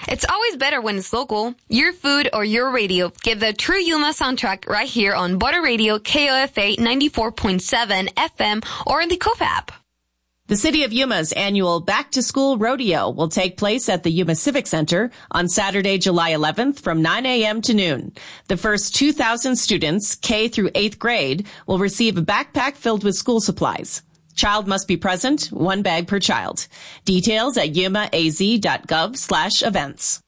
It's always better when it's local. Your food or your radio. Get the true Yuma soundtrack right here on Border Radio KOFA 94.7 FM or in the KOFA app. The City of Yuma's annual Back to School Rodeo will take place at the Yuma Civic Center on Saturday, July 11th from 9 a.m. to noon. The first 2,000 students, K through 8th grade, will receive a backpack filled with school supplies. Child must be present, 1 bag per child. Details at yumaaz.gov/events.